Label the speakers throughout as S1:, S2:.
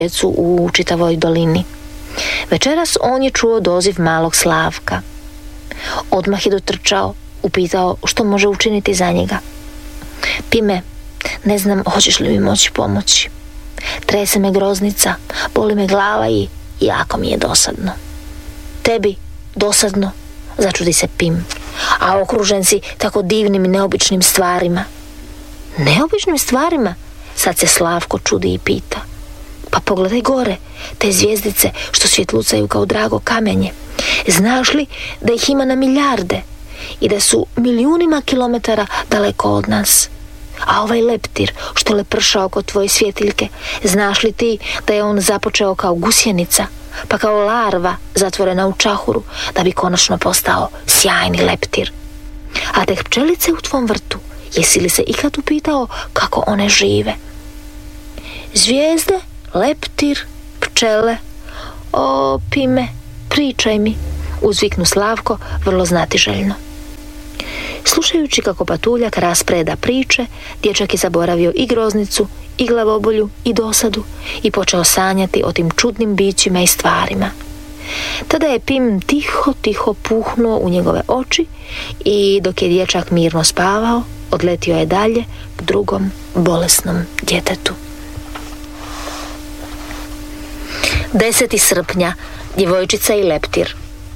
S1: djecu u čitavoj dolini. Večeras on je čuo doziv malog Slavka. Odmah je dotrčao, upitao što može učiniti za njega. Pime, ne znam hoćeš li mi moći pomoći. Trese me groznica, boli me glava i jako mi je dosadno. Tebi dosadno, začudi se Pim, a okružen si tako divnim i neobičnim stvarima. Neobičnim stvarima? Sad se Slavko čudi i pita. Pa pogledaj gore, te zvjezdice što svjetlucaju kao drago kamenje. Znaš li da ih ima na milijarde i da su milijunima kilometara daleko od nas? A ovaj leptir što leprša oko tvoje svjetiljke, znaš li ti da je on započeo kao gusjenica, pa kao larva zatvorena u čahuru, da bi konačno postao sjajni leptir? A te pčelice u tvom vrtu, jesi li se ikad upitao kako one žive? Zvijezde, leptir, pčele, o Pime, pričaj mi, uzviknu Slavko vrlo znatiželjno. Slušajući kako patuljak raspreda priče, dječak je zaboravio i groznicu, i glavobolju, i dosadu i počeo sanjati o tim čudnim bićima i stvarima. Tada je Pim tiho puhnuo u njegove oči i dok je dječak mirno spavao, odletio je dalje k drugom bolesnom djetetu. 10. srpnja, djevojčica i leptir.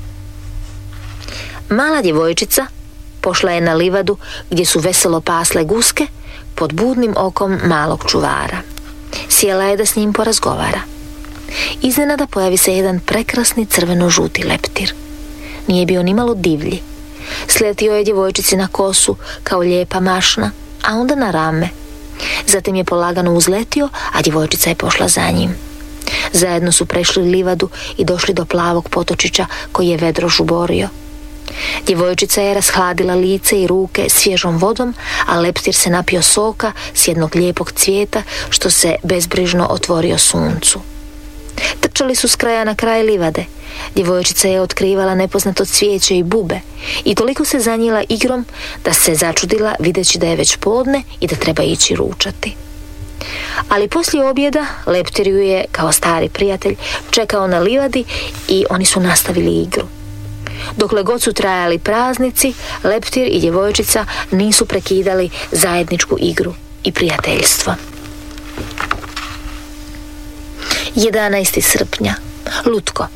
S1: Mala djevojčica pošla je na livadu gdje su veselo pasle guske pod budnim okom malog čuvara. Sjela je da s njim porazgovara. Iznenada pojavi se jedan prekrasni crveno-žuti leptir. Nije bio nimalo divlji. Sletio je djevojčici na kosu kao lijepa mašna, a onda na rame. Zatim je polagano uzletio, a djevojčica je pošla za njim. Zajedno su prešli livadu i došli do plavog potočića koji je vedro žuborio. Djevojčica je rashladila lice i ruke svježom vodom, a leptir se napio soka s jednog lijepog cvijeta što se bezbrižno otvorio suncu. Trčali su s kraja na kraj livade. Djevojčica je otkrivala nepoznato cvijeće i bube i toliko se zanijela igrom da se začudila videći da je već podne i da treba ići ručati. Ali poslije objeda leptir ju je, kao stari prijatelj, čekao na livadi i oni su nastavili igru. Dokle god su trajali praznici, leptir i djevojčica nisu prekidali zajedničku igru i prijateljstvo. 11. srpnja. Lutko.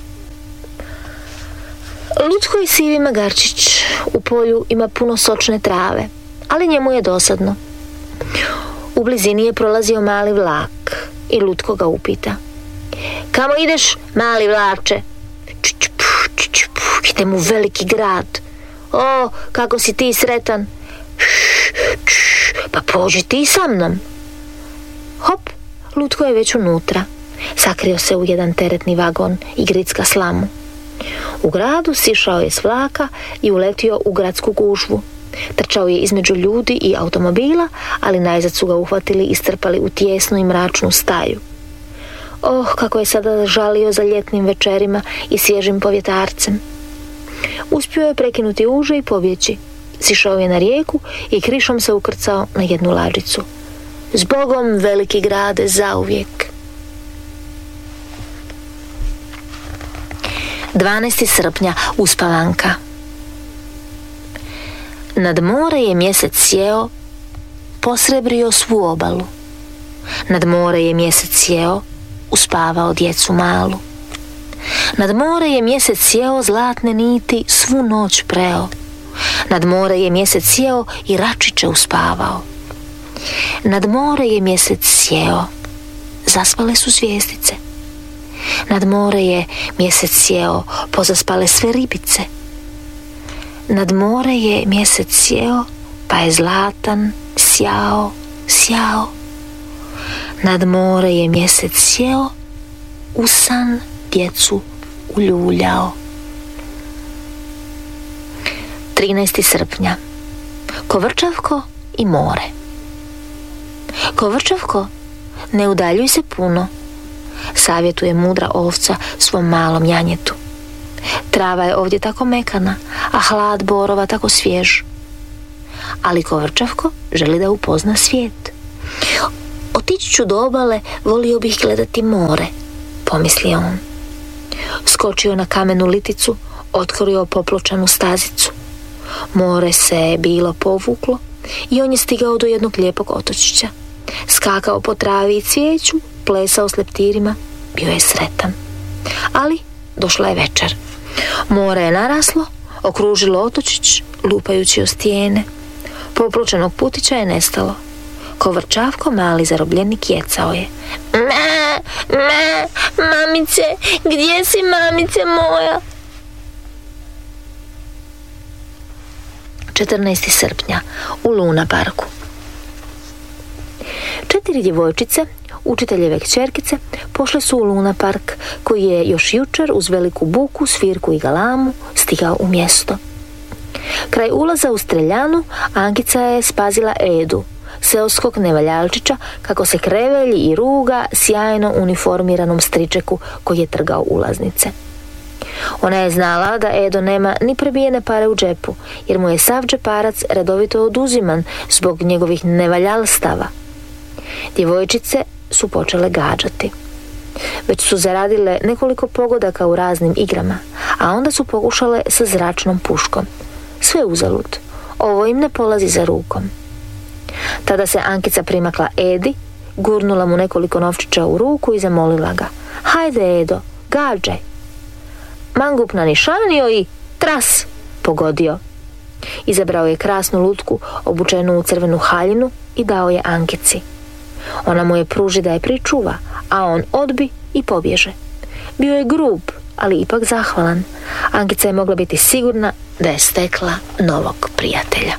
S1: Lutko je sivi magarčić. U polju ima puno sočne trave, ali njemu je dosadno. U blizini je prolazio mali vlak i Lutko ga upita. Kamo ideš, mali vlače? Idem u veliki grad. O, kako si ti sretan. Pa pođi ti sa mnom. Hop, Lutko je već unutra. Sakrio se u jedan teretni vagon i gricka slamu. U gradu sišao je s vlaka i uletio u gradsku gužvu. Trčao je između ljudi i automobila, ali najzad su ga uhvatili i strpali u tijesnu i mračnu staju. Oh, kako je sada žalio za ljetnim večerima i svježim povjetarcem. Uspio je prekinuti uže i pobjeći. Sišao je na rijeku i krišom se ukrcao na jednu lađicu. Zbogom, veliki grade, zauvijek. 12. srpnja, uspavanka. Nad more je mjesec sjeo, posrebrio svu obalu. Nad more je mjesec sjeo, uspavao djecu malu. Nad more je mjesec sjeo, zlatne niti svu noć preo. Nad more je mjesec sjeo i račiće uspavao. Nad more je mjesec sjeo, zaspale su zvijezdice. Nad more je mjesec sjeo, pozaspale sve ribice. Nad more je mjesec sjeo, pa je zlatan sjao. Nad more je mjesec sjeo, u san djecu uljuljao. 13. srpnja. Kovrčavko i more. Kovrčavko, ne udaljuj se puno, savjetuje mudra ovca svom malom janjetu. Trava je ovdje tako mekana, a hlad borova tako svjež. Ali Kovrčavko želi da upozna svijet. Otići ću do obale, volio bih gledati more, pomislio on. Skočio na kamenu liticu, otkrio popločanu stazicu. More se bilo povuklo i on je stigao do jednog lijepog otočića. Skakao po travi i cvijeću, plesao s leptirima, bio je sretan. Ali došla je večer. More je naraslo, okružilo otočić, lupajući o stijene. Popločanog putića je nestalo. Kovrčavko mali zarobljenik jecao je. Mamice, gdje si, mamice moja? 14. srpnja u Luna parku. 4 djevojčice, učiteljeve kćerkice, pošle su u Luna park, koji je još jučer uz veliku buku, svirku i galamu stigao u mjesto. Kraj ulaza u streljanu Ankica je spazila Edu, seoskog nevaljalčića, kako se krevelji i ruga sjajno uniformiranom stričeku koji je trgao ulaznice. Ona je znala da Edo nema ni prebijene pare u džepu, jer mu je sav džeparac redovito oduziman zbog njegovih nevaljalstava. Djevojčice su počele gađati. Već su zaradile nekoliko pogodaka u raznim igrama, a onda su pokušale sa zračnom puškom. Sve uzalud, ovo im ne polazi za rukom. Tada se Ankica primakla Edi, gurnula mu nekoliko novčića u ruku i zamolila ga. Hajde Edo, gađaj. Mangup nanišanio i tras, pogodio. Izabrao je krasnu lutku obučenu u crvenu haljinu i dao je Ankici. Ona mu je pruži da je pričuva, a on odbi i pobježe. Bio je grub, ali ipak zahvalan. Ankica je mogla biti sigurna da je stekla novog prijatelja.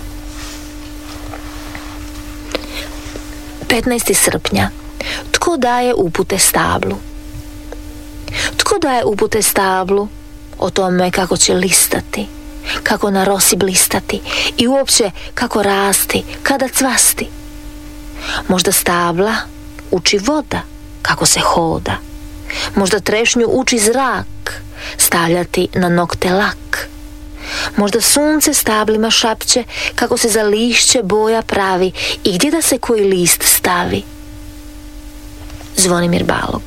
S1: 15. srpnja. Tko daje upute stablu? Tko daje upute stablu o tome kako će listati, kako na rosi blistati i uopće kako rasti, kada cvasti? Možda stabla uči voda, kako se hoda. Možda trešnju uči zrak, stavljati na nokte lak. Možda sunce stablima šapće kako se za lišće boja pravi i gdje da se koji list stavi. Zvonimir Balog.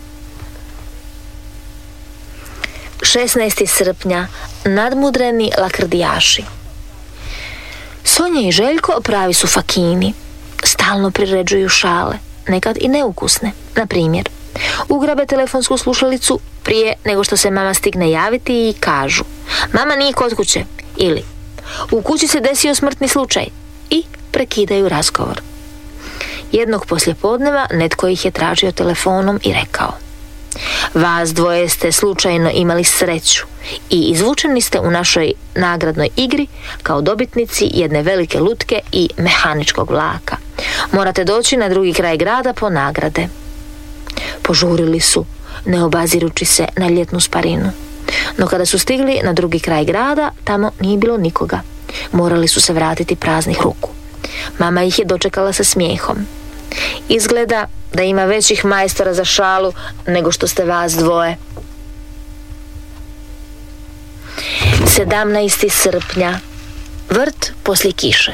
S1: 16. srpnja. Nadmudreni lakrdijaši. Sonja i Željko pravi su fakini. Stalno priređuju šale, nekad i neukusne. Na primjer, ugrabe telefonsku slušalicu prije nego što se mama stigne javiti i kažu: mama nije kod kuće, ili u kući se desio smrtni slučaj, i prekidaju razgovor. Jednog poslijepodneva netko ih je tražio telefonom i rekao: vas dvoje ste slučajno imali sreću i izvučeni ste u našoj nagradnoj igri kao dobitnici jedne velike lutke i mehaničkog vlaka. Morate doći na drugi kraj grada po nagrade. Požurili su, ne obazirući se na ljetnu sparinu. No kada su stigli na drugi kraj grada, tamo nije bilo nikoga. Morali su se vratiti praznih ruku. Mama ih je dočekala sa smijehom. Izgleda da ima većih majstora za šalu nego što ste vas dvoje. 17. srpnja. Vrt poslije kiše.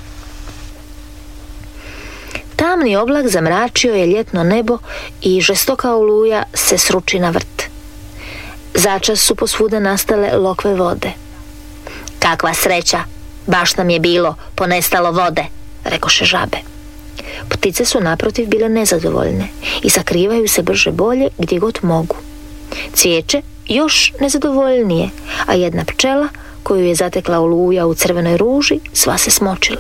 S1: Tamni oblak zamračio je ljetno nebo i žestoka oluja se sruči na vrt. Začas su posvuda nastale lokve vode. Kakva sreća, baš nam je bilo ponestalo vode, rekoše žabe. Ptice su naprotiv bile nezadovoljne i sakrivaju se brže bolje gdje god mogu. Cvijeće još nezadovoljnije, a jedna pčela koju je zatekla oluja u crvenoj ruži sva se smočila.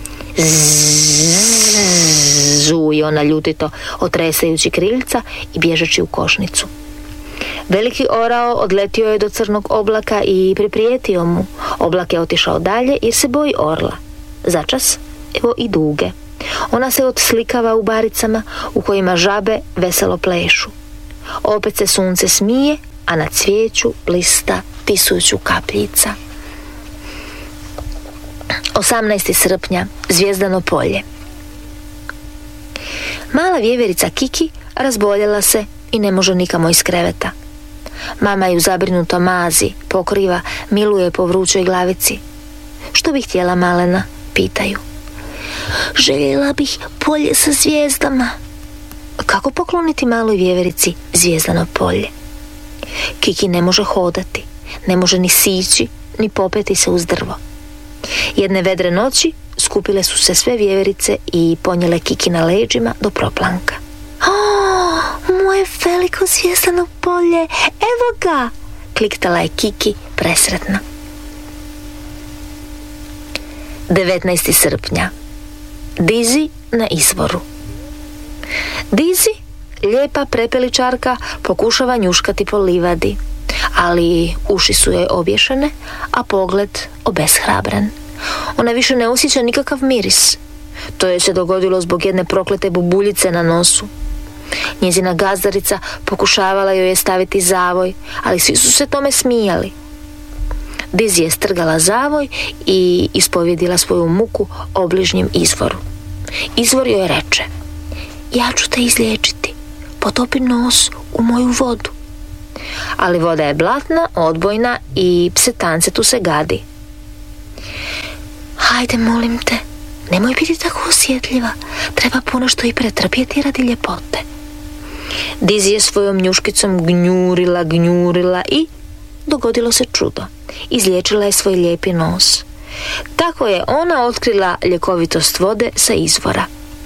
S1: Zuje ona ljutito, otresajući kriljica i bježeći u košnicu. Veliki orao odletio je do crnog oblaka i priprijetio mu. Oblak je otišao dalje jer se boji orla. Začas, evo i duge. Ona se odslikava u baricama u kojima žabe veselo plešu. Opet se sunce smije, a na cvijeću blista tisuću kapljica. 18. srpnja. Zvijezdano polje. Mala vjeverica Kiki razboljela se i ne može nikamo iz kreveta. Mama ju zabrinuto mazi, pokriva, miluje po vrućoj glavici. Što bi htjela malena, pitaju. Željela bih polje sa zvijezdama. Kako pokloniti maloj vjeverici zvijezdano polje? Kiki ne može hodati, ne može ni sići, ni popeti se uz drvo. Jedne vedre noći skupile su se sve vjeverice i ponijele Kiki na leđima do proplanka. Moje veliko zvijezdano polje, evo ga! Kliktala je Kiki presretna. 19. srpnja. Dizi na izvoru. Dizi, lijepa prepeličarka, pokušava njuškati po livadi, ali uši su joj obješene, a pogled obeshrabren. Ona više ne osjeća nikakav miris. To joj se dogodilo zbog jedne proklete bubuljice na nosu. Njezina gazdarica pokušavala joj je staviti zavoj, ali svi su se tome smijali. Dizi je strgala zavoj i ispovjedila svoju muku obližnjem izvoru. Izvor joj reče: ja ću te izliječiti, potopi nos u moju vodu. Ali voda je blatna, odbojna i psetance tu se gadi. Hajde, molim te, nemoj biti tako osjetljiva, treba ponešto i pretrpjeti radi ljepote. Dizi je svojom njuškicom gnjurila i dogodilo se čudo. Izliječila je svoj lijepi nos. Tako je ona otkrila ljekovitost vode sa izvora.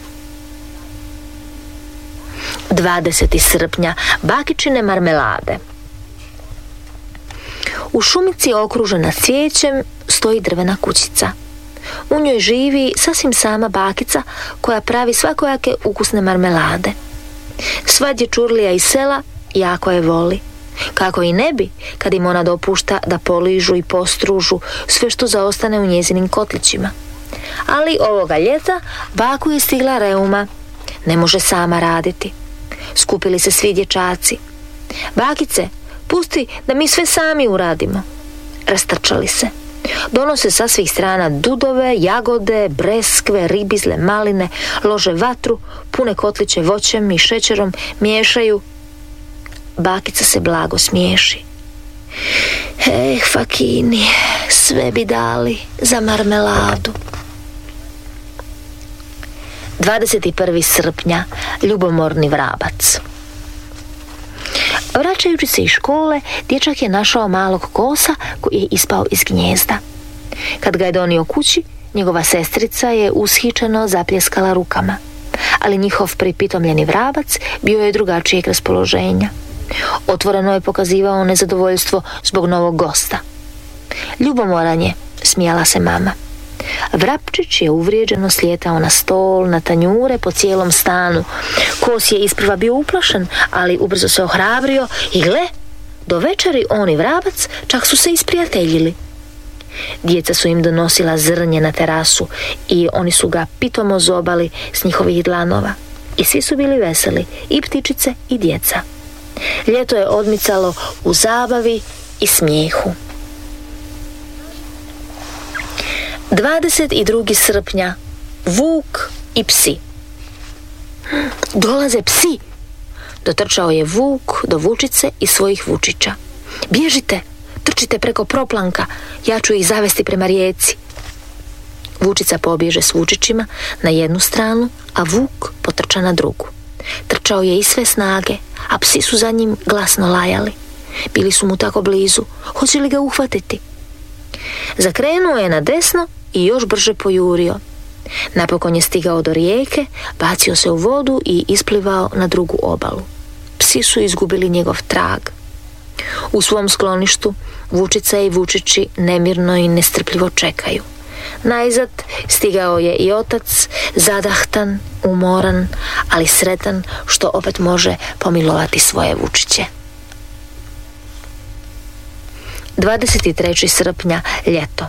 S1: 20. srpnja. Bakičine marmelade. U šumici okružena cvijećem stoji drvena kućica. U njoj živi sasvim sama bakica koja pravi svakojake ukusne marmelade. Sva dječurlija iz sela jako je voli. Kako i ne bi, kad im ona dopušta da poližu i postružu sve što zaostane u njezinim kotlićima. Ali ovoga ljeta baku je stigla reuma. Ne može sama raditi. Skupili se svi dječaci. Bakice, pusti da mi sve sami uradimo. Rastrčali se. Donose sa svih strana dudove, jagode, breskve, ribizle, maline, lože vatru, pune kotliće voćem i šećerom, miješaju. Bakica se blago smiješi. Fakini, sve bi dali za marmeladu. 21. srpnja. Ljubomorni vrabac. Vraćajući se iz škole, dječak je našao malog kosa koji je ispao iz gnijezda. Kad ga je donio kući, njegova sestrica je ushičeno zapljeskala rukama, ali njihov pripitomljeni vrabac bio je drugačijeg raspoloženja. Otvoreno je pokazivao nezadovoljstvo zbog novog gosta. Ljubomoran je, smijala se mama. Vrapčić je uvrijeđeno slijetao na stol, na tanjure po cijelom stanu. Kos je isprva bio uplašen, ali ubrzo se ohrabrio i gle, do večeri on i vrabac čak su se isprijateljili. Djeca su im donosila zrnje na terasu i oni su ga pitomo zobali s njihovih dlanova. I svi su bili veseli, i ptičice i djeca. Ljeto je odmicalo u zabavi i smijehu. 22. srpnja. Vuk i psi. Dolaze psi! Dotrčao je Vuk do Vučice i svojih vučića. Bježite, trčite preko proplanka, ja ću ih zavesti prema rijeci. Vučica pobježe s vučićima na jednu stranu, a Vuk potrča na drugu. Trčao je iz sve snage, a psi su za njim glasno lajali. Bili su mu tako blizu, hoće li ga uhvatiti? Zakrenuo je na desno i još brže pojurio. Napokon je stigao do rijeke, bacio se u vodu i isplivao na drugu obalu. Psi su izgubili njegov trag. U svom skloništu Vučica i Vučići nemirno i nestrpljivo čekaju. Najzad stigao je i otac, zadahtan, umoran, ali sretan što opet može pomilovati svoje vučiće. 23. srpnja. Ljeto.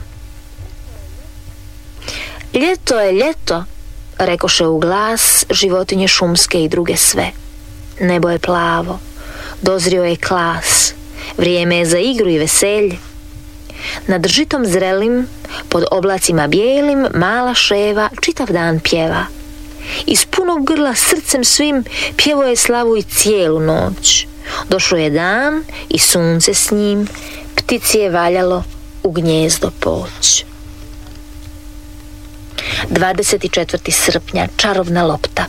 S1: Ljeto je ljeto, rekoše u glas životinje šumske i druge sve. Nebo je plavo, dozrio je klas, vrijeme je za igru i veselje. Nad žitom zrelim, pod oblacima bijelim, mala ševa čitav dan pjeva. Iz punog grla srcem svim pjevo je slavu i cijelu noć. Došao je dan i sunce s njim, ptici je valjalo u gnjezdo poć. 24. srpnja, čarobna lopta.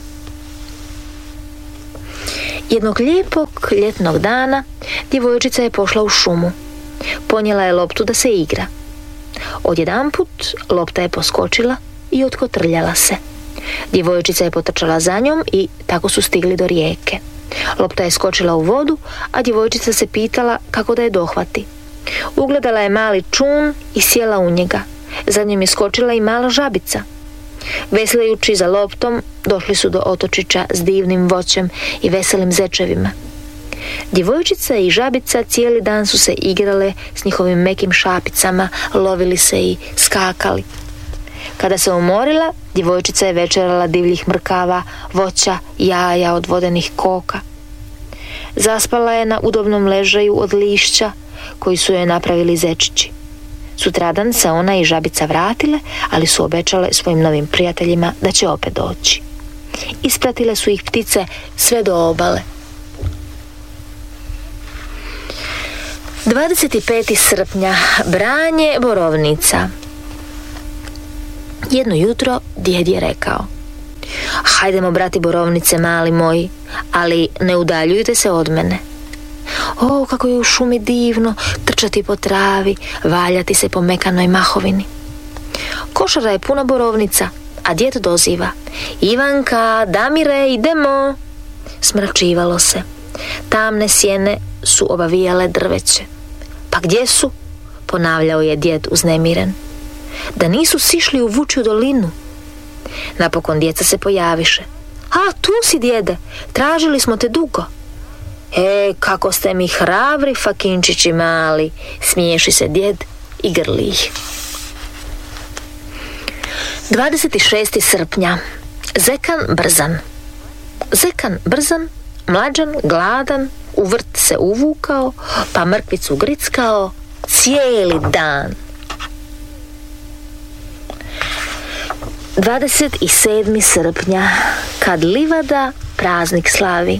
S1: Jednog lijepog ljetnog dana djevojčica je pošla u šumu. Ponijela je loptu da se igra. Odjedanput lopta je poskočila i otkotrljala se. Djevojčica je potrčala za njom i tako su stigli do rijeke. Lopta je skočila u vodu, a djevojčica se pitala kako da je dohvati. Ugledala je mali čun i sjela u njega. Za njim je skočila i mala žabica. Veslajući za loptom, došli su do otočića s divnim voćem i veselim zečevima. Djevojčica i žabica cijeli dan su se igrale s njihovim mekim šapicama, lovili se i skakali. Kada se umorila, djevojčica je večerala divljih mrkava, voća, jaja od vodenih koka. Zaspala je na udobnom ležaju od lišća koji su joj napravili zečići. Sutradan se ona i žabica vratile, ali su obećale svojim novim prijateljima da će opet doći. Ispratile su ih ptice sve do obale. 25. srpnja, branje borovnica. Jedno jutro djed je rekao: hajdemo brati borovnice, mali moji, ali ne udaljujte se od mene. O, kako je u šumi divno trčati po travi, valjati se po mekanoj mahovini. Košara je puna borovnica, a djed doziva: Ivanka, Damire, idemo. Smrčivalo se. Tamne sjene su obavijale drveće. Pa gdje su? Ponavljao je djed uznemiren. Da nisu sišli u vučju dolinu. Napokon djeca se pojaviše. A, tu si, djede, tražili smo te dugo. Kako ste mi hrabri, fakinčići mali, smiješi se djed i grli ih. 26. srpnja, zekan brzan. Zekan brzan, mlađan, gladan, u vrt se uvukao, pa mrkvicu grickao cijeli dan. 27. srpnja, kad livada praznik slavi.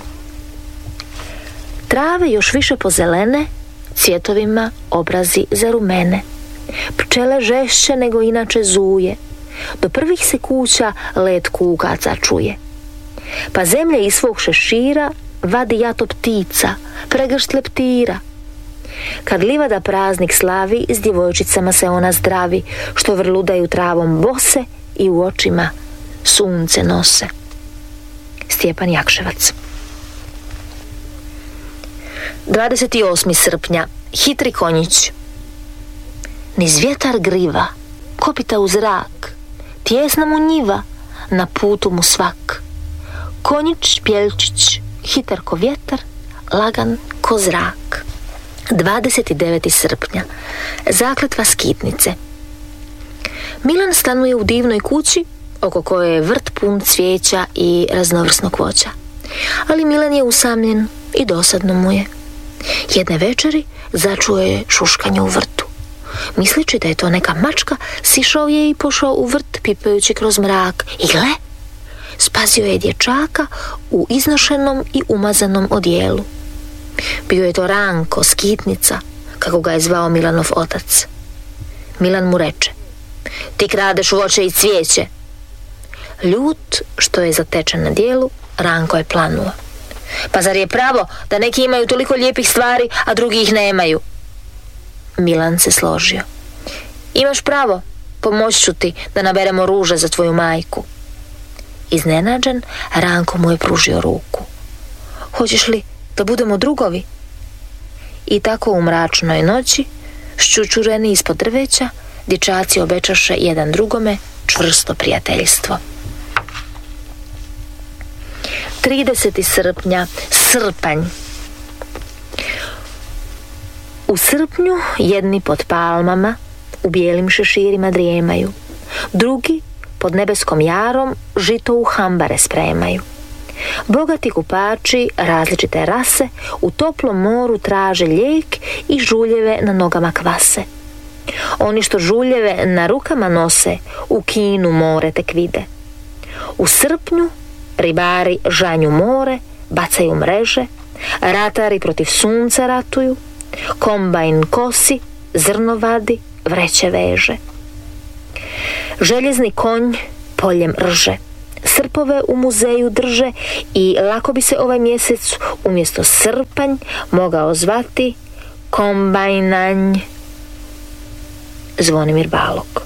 S1: Trave još više pozelene, cvjetovima obrazi zarumene. Pčele žešće nego inače zuje. Do prvih se kuća let kukaca čuje. Pa zemlja iz svog šešira vadi jato ptica, pregršt leptira. Kad livada praznik slavi, s djevojčicama se ona zdravi, što vrludaju travom bose i u očima sunce nose. Stjepan Jakševac. 28. srpnja, hitri konjić. Niz vjetar griva, kopita u zrak, tjesna mu njiva, na putu mu svak. Konjić, pjeljčić, hitar ko vjetar, lagan ko zrak. 29. srpnja, zakletva skitnice. Milan stanuje u divnoj kući, oko koje je vrt pun cvijeća i raznovrsnog voća. Ali Milan je usamljen i dosadno mu je. Jedne večeri začuo je šuškanje u vrtu. Misleći da je to neka mačka, sišao je i pošao u vrt pipajući kroz mrak. I gle, spasio je dječaka u iznošenom i umazanom odijelu. Bio je to Ranko, skitnica, kako ga je zvao Milanov otac. Milan mu reče: ti kradeš voće i cvijeće. Ljut što je zatečen na dijelu, Ranko je planuo: pa zar je pravo da neki imaju toliko lijepih stvari, a drugi ih nemaju? Milan se složio: imaš pravo, pomoći ću ti da naberemo ruže za tvoju majku. Iznenađen, Ranko mu je pružio ruku. Hoćeš li da budemo drugovi? I tako u mračnoj noći, ščučureni ispod drveća, dječaci obećaše jedan drugome čvrsto prijateljstvo. 30. srpnja, srpanj. U srpnju jedni pod palmama u bijelim šeširima drijemaju, drugi pod nebeskom jarom žito u hambare spremaju. Bogati kupači različite rase u toplom moru traže lijek i žuljeve na nogama kvase. Oni što žuljeve na rukama nose, u Kinu more tek vide. U srpnju ribari žanju more, bacaju mreže, ratari protiv sunca ratuju, kombajn kosi, zrno vadi, vreće veže. Željezni konj poljem rže. Srpove u muzeju drže i lako bi se ovaj mjesec umjesto srpanj mogao zvati kombajnanj. Zvonimir Balog.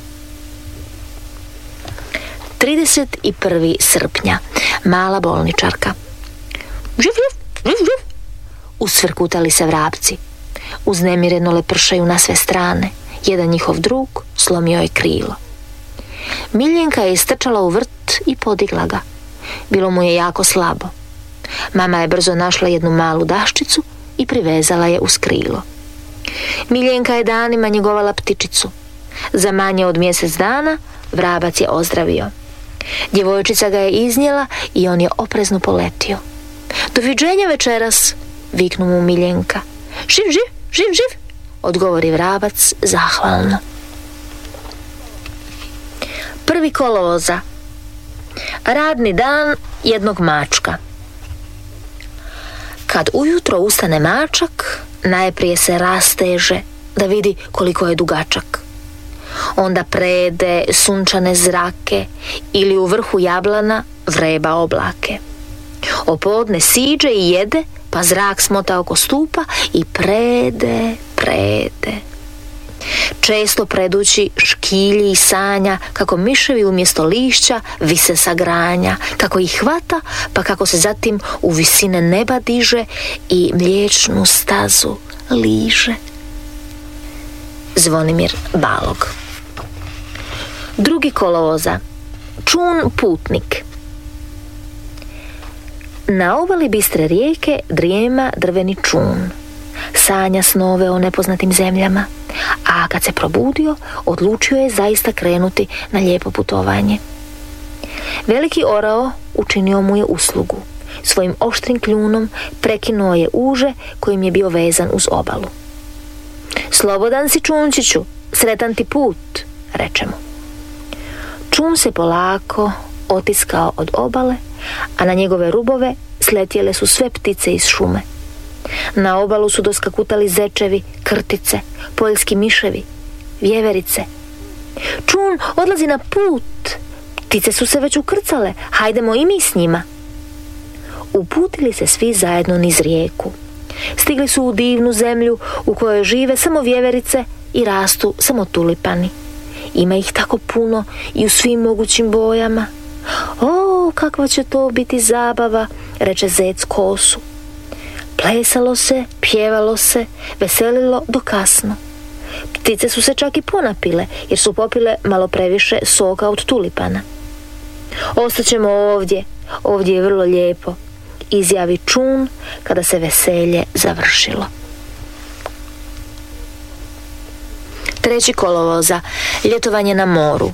S1: 31. srpnja. Mala bolničarka. Živ, živ, živ, živ. Usvrkutali se vrapci. Uznemireno lepršaju na sve strane. Jedan njihov drug slomio je krilo. Miljenka je istrčala u vrt i podigla ga. Bilo mu je jako slabo. Mama je brzo našla jednu malu daščicu i privezala je uz krilo. Miljenka je danima njegovala ptičicu. Za manje od mjesec dana vrabac je ozdravio. Djevojčica ga je iznijela i on je oprezno poletio. Doviđenja večeras, viknu mu Miljenka. Živ, živ, živ, živ, odgovori vrabac zahvalno. 1. kolovoza. Radni dan jednog mačka. Kad ujutro ustane mačak, najprije se rasteže da vidi koliko je dugačak. Onda prede sunčane zrake ili u vrhu jablana vreba oblake. Opodne siđe i jede, pa zrak smota oko stupa i prede. Često predući škilji i sanja kako miševi umjesto lišća vise sa granja, kako ih hvata, pa kako se zatim u visine neba diže i mliječnu stazu liže. Zvonimir Balog. 2. kolovoza. Čun putnik. Na obali bistre rijeke drijema drveni čun. Sanja snove o nepoznatim zemljama, a kad se probudio, odlučio je zaista krenuti na lijepo putovanje. Veliki orao učinio mu je uslugu. Svojim oštrim kljunom prekinuo je uže kojim je bio vezan uz obalu. Slobodan si, čunčiću, sretan ti put, reče mu. Čun se polako otiskao od obale, a na njegove rubove sletjele su sve ptice iz šume. Na obalu su doskakutali zečevi, krtice, poljski miševi, vjeverice. Čun odlazi na put, ptice su se već ukrcale, hajdemo i mi s njima. Uputili se svi zajedno niz rijeku. Stigli su u divnu zemlju u kojoj žive samo vjeverice i rastu samo tulipani. Ima ih tako puno i u svim mogućim bojama. O, kakva će to biti zabava, reče zec kosu. Plesalo se, pjevalo se, veselilo do kasno. Ptice su se čak i ponapile, jer su popile malo previše soka od tulipana. Ostaćemo ovdje je vrlo lijepo, izjavi čun kada se veselje završilo. 3. kolovoza. Ljetovanje na moru.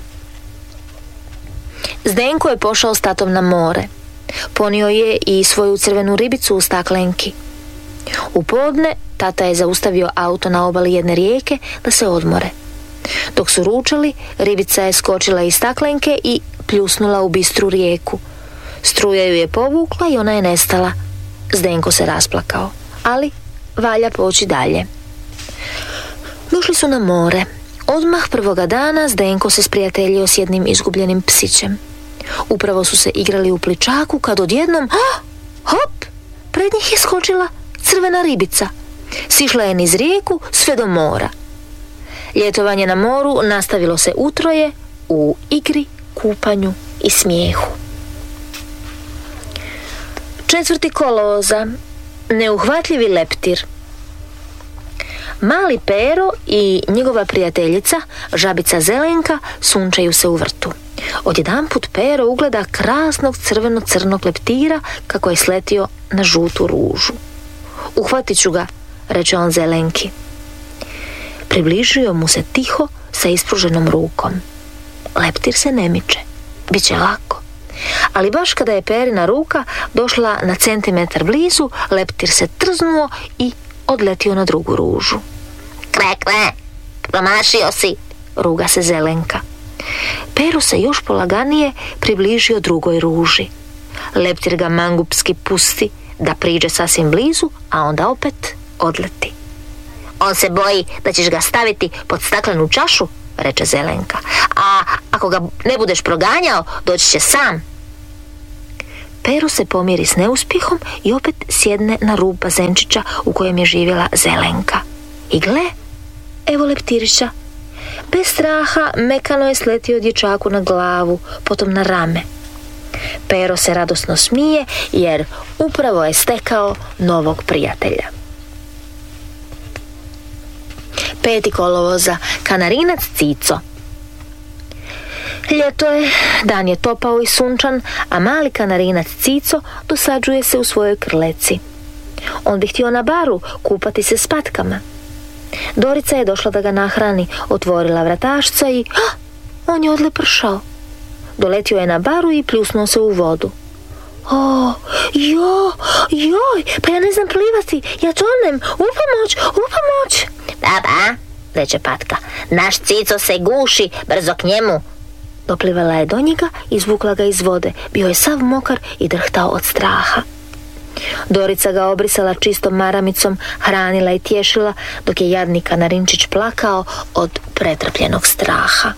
S1: Zdenko je pošao s tatom na more. Ponio je i svoju crvenu ribicu u staklenki. U podne tata je zaustavio auto na obali jedne rijeke da se odmore. Dok su ručali, ribica je skočila iz staklenke i pljusnula u bistru rijeku. Struja ju je povukla i ona je nestala. Zdenko se rasplakao, ali valja poći dalje. Došli su na more. Odmah prvoga dana Zdenko se sprijateljio s jednim izgubljenim psićem. Upravo su se igrali u pličaku kad odjednom, hop, pred njih je skočila crvena ribica. Sišla je niz rijeku sve do mora. Ljetovanje na moru nastavilo se utroje u igri, kupanju i smijehu. 4. kolovoza. Neuhvatljivi leptir. Mali Pero i njegova prijateljica, žabica Zelenka, sunčaju se u vrtu. Odjedanput Pero ugleda krasnog crveno-crnog leptira kako je sletio na žutu ružu. Uhvatit ću ga, reče on Zelenki. Približio mu se tiho sa ispruženom rukom. Leptir se ne miče, bit će lako. Ali baš kada je Perina ruka došla na centimetar blizu, leptir se trznuo i odletio na drugu ružu. Kre, promašio si, ruga se Zelenka. Pero se još polaganije približio drugoj ruži. Leptir ga mangupski pusti da priđe sasvim blizu, a onda opet odleti. On se boji da ćeš ga staviti pod staklenu čašu, reče Zelenka. A Ako ga ne budeš proganjao, doći će sam. Pero se pomiri s neuspjehom i opet sjedne na rub bazenčića u kojem je živjela Zelenka. I gle, evo leptirića. Bez straha mekano je sletio dječaku na glavu, potom na rame. Pero se radosno smije jer upravo je stekao novog prijatelja. 5. kolovoza. Kanarinac Cico. Ljeto je, dan je topao i sunčan, a mali kanarinac Cico dosađuje se u svojoj krleci. On bi htio na baru kupati se s patkama. Dorica je došla da ga nahrani, otvorila vratašca i on je odlepršao. Doletio je na baru i pljusnuo se u vodu. Joj, pa ja ne znam plivati, ja tonem, upomoć. Baba, reče patka, naš Cico se guši, brzo k njemu. Doplivala je do njega i izvukla ga iz vode. Bio je sav mokar i drhtao od straha. Dorica ga obrisala čistom maramicom, hranila i tješila, dok je jadni kanarinčić plakao od pretrpljenog straha.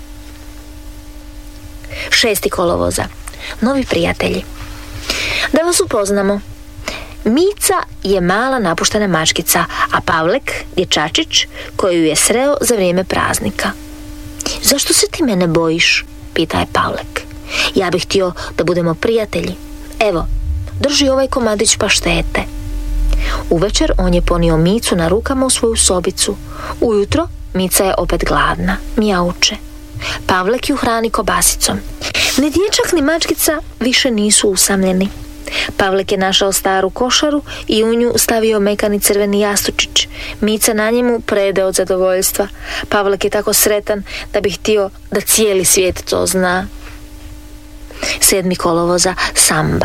S1: 6. kolovoza. Novi prijatelji. Da vas upoznamo. Mica je mala napuštena mačkica, a Pavlek dječačić koju je sreo za vrijeme praznika. Zašto se ti mene bojiš? Pita je Pavlek. Ja bih htio da budemo prijatelji. Evo, drži ovaj komadić paštete. Uvečer on je ponio Micu na rukama u svoju sobicu. Ujutro Mica je opet gladna, mijauče. Pavlek ju hrani kobasicom. Ni dječak ni mačkica više nisu usamljeni. Pavlek je našao staru košaru i u nju stavio mekani crveni jastučić. Mica na njemu prede od zadovoljstva. Pavlek je tako sretan da bi htio da cijeli svijet to zna. 7. kolovoza. Samba.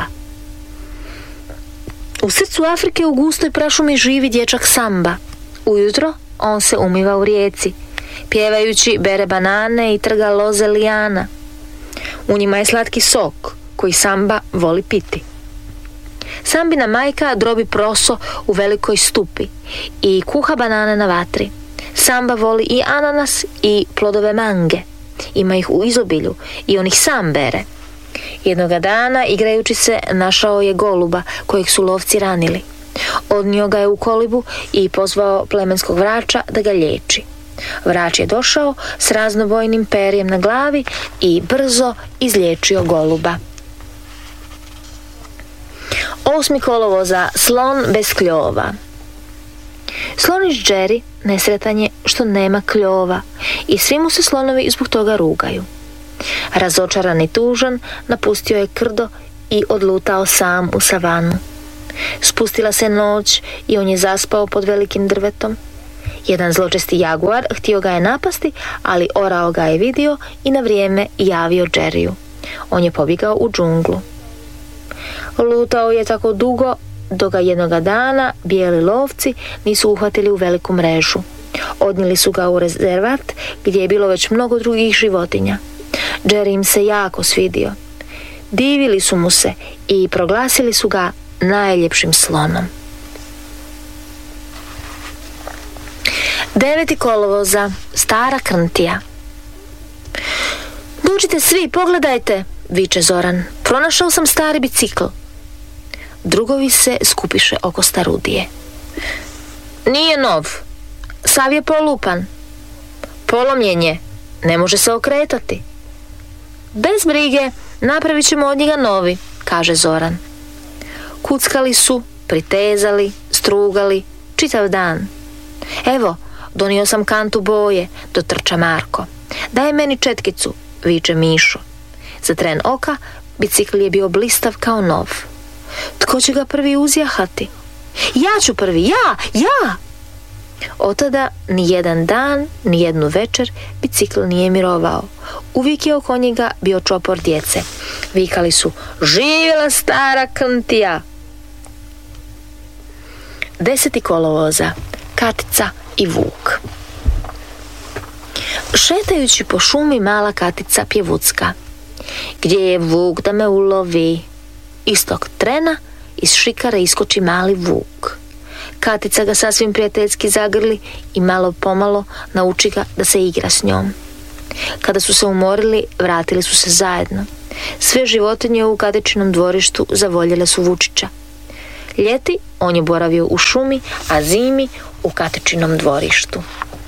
S1: U srcu Afrike u gustoj prašumi živi dječak Samba. Ujutro on se umiva u rijeci. Pjevajući bere banane i trga loze lijana. U njima je slatki sok koji Samba voli piti. Sambina majka drobi proso u velikoj stupi i kuha banane na vatri. Samba voli i ananas i plodove mange. Ima ih u izobilju i on ih sam bere. Jednoga dana, igrajući se, našao je goluba kojeg su lovci ranili. Odnio ga je u kolibu i pozvao plemenskog vrača da ga liječi. Vrač je došao s raznobojnim perjem na glavi i brzo izliječio goluba. 8. kolovoza. Slon bez kljova. Slonić Jerry nesretan je što nema kljova i svi mu se slonovi zbog toga rugaju. Razočaran i tužan napustio je krdo i odlutao sam u savanu. Spustila se noć i on je zaspao pod velikim drvetom. Jedan zločesti jaguar htio ga je napasti, ali orao ga je vidio i na vrijeme javio Jerryu. On je pobjegao u džunglu. Lutao je tako dugo dok ga jednoga dana bijeli lovci nisu uhvatili u veliku mrežu. Odnijeli su ga u rezervat gdje je bilo već mnogo drugih životinja. Jerry im se jako svidio. Divili su mu se i proglasili su ga najljepšim slonom. 9. kolovoza. Stara krntija. Dođite svi, pogledajte, viče Zoran. Pronašao sam stari bicikl. Drugovi se skupiše oko starudije. Nije nov. Sav je polupan. Polomljen je. Ne može se okretati. Bez brige, napravit ćemo od njega novi, kaže Zoran. Kuckali su, pritezali, strugali, čitav dan. Evo, donio sam kantu boje, dotrča Marko. Daj meni četkicu, viče Mišo. Za tren oka bicikl je bio blistav kao nov. Tko će ga prvi uzjahati? Ja ću prvi, ja! Od tada ni jedan dan, ni jednu večer bicikl nije mirovao. Uvijek je oko njega bio čopor djece. Vikali su: živjela stara krntija! 10. kolovoza. Katica i vuk. Šetajući po šumi mala Katica pjevucka. Gdje je vuk da me ulovi? Istog trena iz šikare iskoči mali vuk. Katica ga sasvim prijateljski zagrli i malo pomalo nauči ga da se igra s njom. Kada su se umorili, vratili su se zajedno. Sve životinje u Katečinom dvorištu zavoljele su Vučića. Ljeti on je boravio u šumi, a zimi u Katečinom dvorištu.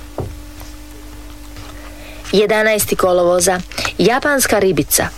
S1: 11. kolovoza. Japanska ribica.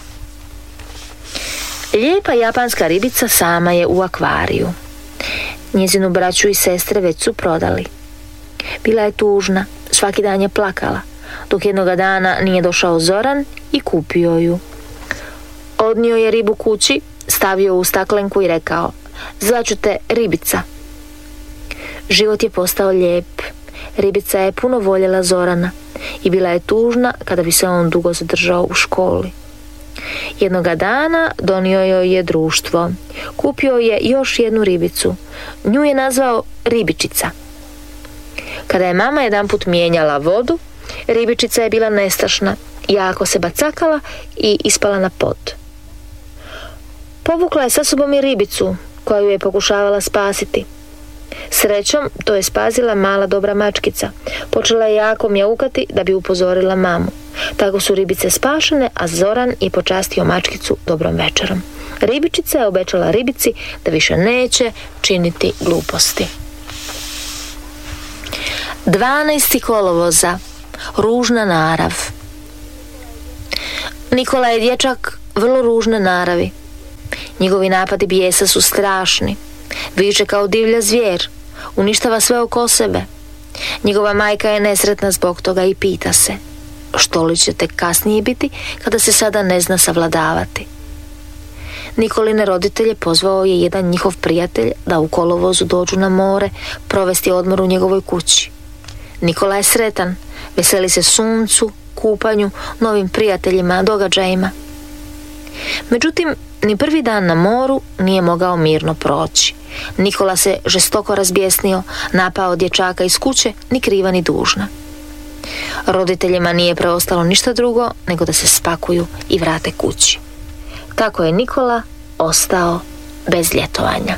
S1: Lijepa japanska ribica sama je u akvariju. Njezinu braću i sestre već su prodali. Bila je tužna, svaki dan je plakala, dok jednoga dana nije došao Zoran i kupio ju. Odnio je ribu kući, stavio u staklenku i rekao: "Zvaću te Ribica." Život je postao lijep. Ribica je puno voljela Zorana i bila je tužna kada bi se on dugo zadržao u školi. Jednoga dana donio joj je društvo. Kupio je još jednu ribicu. Nju je nazvao Ribičica. Kada je mama jedanput mijenjala vodu, Ribičica je bila nestašna, jako se bacakala i ispala na pod. Povukla je sa sobom i ribicu, koja ju je pokušavala spasiti. Srećom, to je spasila mala dobra mačkica. Počela je jako mjaukati da bi upozorila mamu. Tako su ribice spašene, a Zoran je počastio mačkicu dobrom večerom. Ribičica je obećala ribici da više neće činiti gluposti. 12. kolovoza. Ružna narav. Nikola je dječak vrlo ružne naravi. Njegovi napadi bijesa su strašni. Viče kao divlja zvijer. Uništava sve oko sebe. Njegova majka je nesretna zbog toga i pita se: što li će tek kasnije biti kada se sada ne zna savladavati? Nikoline roditelje pozvao je jedan njihov prijatelj da u kolovozu dođu na more provesti odmor u njegovoj kući. Nikola je sretan, veseli se suncu, kupanju, novim prijateljima, događajima. Međutim, ni prvi dan na moru nije mogao mirno proći. Nikola se žestoko razbjesnio, napao dječaka iz kuće, ni kriva ni dužna. Roditeljima nije preostalo ništa drugo nego da se spakuju i vrate kući. Tako je Nikola ostao bez ljetovanja.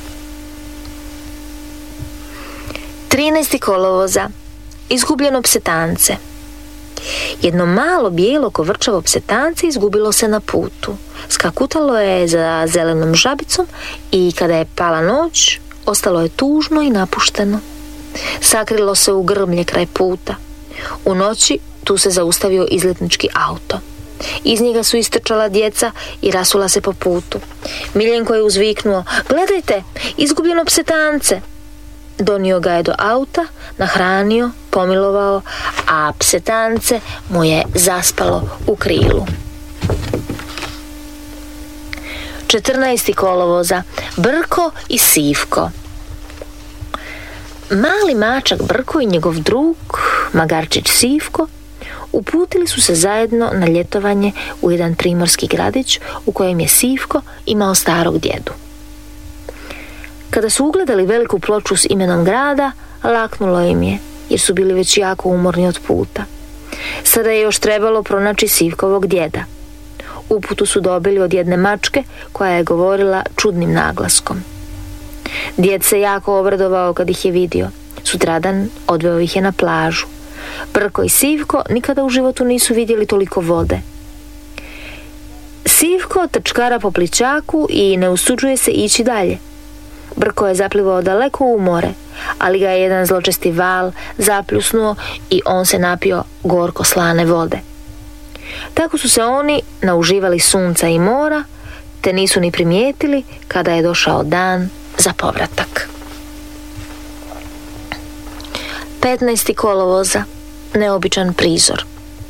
S1: 13. kolovoza. Izgubljeno psetance. Jedno malo bijelo kovrčavo psetance izgubilo se na putu. Skakutalo je za zelenom žabicom i kada je pala noć, ostalo je tužno i napušteno. Sakrilo se u grmlje kraj puta. U noći tu se zaustavio izletnički auto. Iz njega su istrčala djeca i rasula se po putu. Miljenko je uzviknuo: "Gledajte, izgubljeno psetance!" Donio ga je do auta, nahranio, pomilovao, a psetance mu je zaspalo u krilu. 14. kolovoza. Brko i Sivko. Mali mačak Brko i njegov drug, magarčić Sivko, uputili su se zajedno na ljetovanje u jedan primorski gradić u kojem je Sivko imao starog djedu. Kada su ugledali veliku ploču s imenom grada, laknulo im je, jer su bili već jako umorni od puta. Sada je još trebalo pronaći Sivkovog djeda. Uputu su dobili od jedne mačke koja je govorila čudnim naglaskom. Djed se jako obradovao kad ih je vidio. Sutradan odveo ih je na plažu. Brko i Sivko nikada u životu nisu vidjeli toliko vode. Sivko trčkara po plićaku i ne usuđuje se ići dalje. Brko je zaplivao daleko u more, ali ga je jedan zločesti val zapljusnuo i on se napio gorko slane vode. Tako su se oni nauživali sunca i mora, te nisu ni primijetili kada je došao dan za povratak. 15. kolovoza. Neobičan prizor.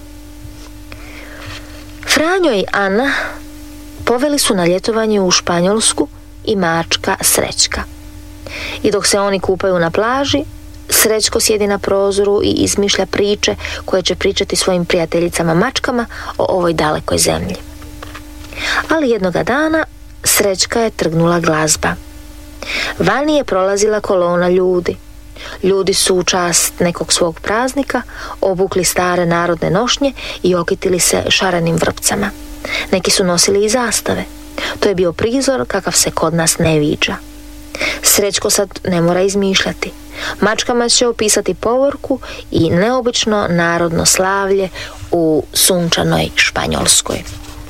S1: Franjo i Ana poveli su na ljetovanje u Španjolsku i mačka Srećka. I dok se oni kupaju na plaži, Srećko sjedi na prozoru i izmišlja priče koje će pričati svojim prijateljicama mačkama o ovoj dalekoj zemlji. Ali jednoga dana Srećka je trgnula glazba. Vani je prolazila kolona ljudi. Ljudi su u čast nekog svog praznika obukli stare narodne nošnje i okitili se šarenim vrpcama. Neki su nosili i zastave. To je bio prizor kakav se kod nas ne viđa. Srećko sad ne mora izmišljati. Mačkama će opisati povorku i neobično narodno slavlje u sunčanoj Španjolskoj.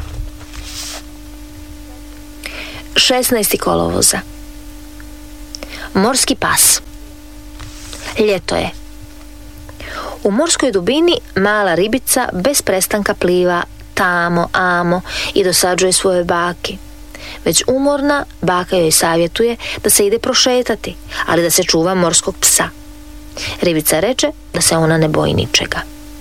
S1: 16. kolovoza. Morski pas. Ljeto je. U morskoj dubini mala ribica bez prestanka pliva tamo, amo i dosađuje svojoj baki. Već umorna, baka joj savjetuje da se ide prošetati, ali da se čuva morskog psa. Ribica reče da se ona ne boji ničega.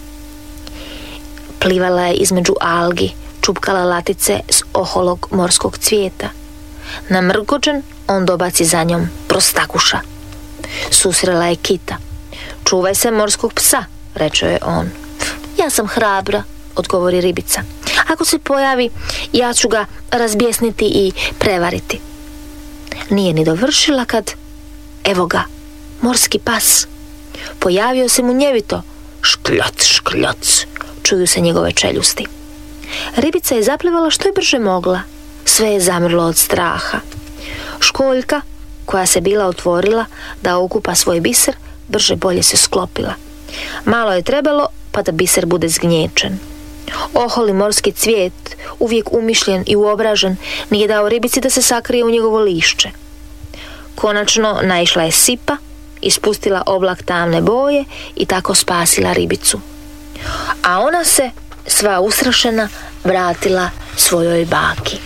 S1: Plivala je između algi, čupkala latice s oholog morskog cvijeta. Namrgođen, on dobaci za njom prostakuša. Susrela je kita. Čuvaj se morskog psa, reče je on. Ja sam hrabra, odgovori ribica. Ako se pojavi, ja ću ga razbjesniti i prevariti. Nije ni dovršila kad, evo ga, morski pas. Pojavio se munjevito. Škljac, škljac, čuju se njegove čeljusti. Ribica je zaplivala što je brže mogla. Sve je zamrlo od straha. Školjka, koja se bila otvorila da okupa svoj biser, brže bolje se sklopila. Malo je trebalo pa da biser bude zgnječen. Oholi morski cvijet, uvijek umišljen i uobražen, nije dao ribici da se sakrije u njegovo lišće. Konačno naišla je sipa, ispustila oblak tamne boje i tako spasila ribicu. A ona se, sva usrašena, vratila svojoj baki.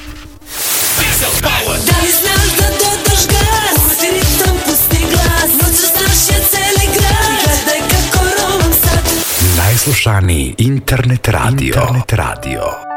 S2: Da li znaš da dodaš gas? Uhvati ritam, pusti glas. Noćas naš je celi grad. Gledaj kako rolam sad.
S3: Najslušaniji internet radio.